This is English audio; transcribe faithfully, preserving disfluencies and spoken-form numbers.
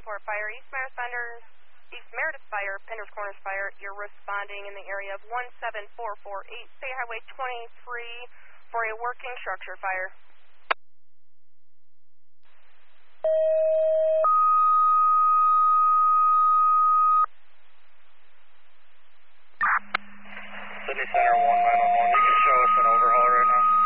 Davenport Fire, East Meredith Fire, East Meredith Fire, Penders Corners Fire. You're responding in the area of one seven four four eight State Highway twenty-three for a working structure fire. Sydney Center one nine one one. You can show us an overhaul right now.